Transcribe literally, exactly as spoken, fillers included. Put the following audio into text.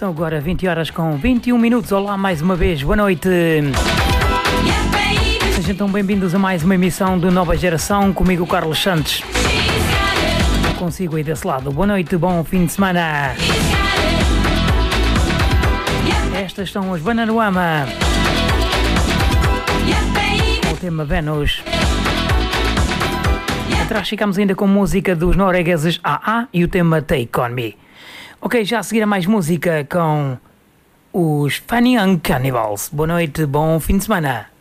São agora vinte horas com vinte e um minutos. Olá mais uma vez, boa noite. Sejam então bem-vindos a mais uma emissão do Nova Geração, comigo Carlos Santos. Consigo aí desse lado. Boa noite, bom fim de semana. Estas são as Bananarama. O tema Vênus. Atrás ficamos ainda com música dos noruegueses A A e o tema Take On Me. Ok, já a seguir a mais música com os Funny Young Cannibals. Boa noite, bom fim de semana.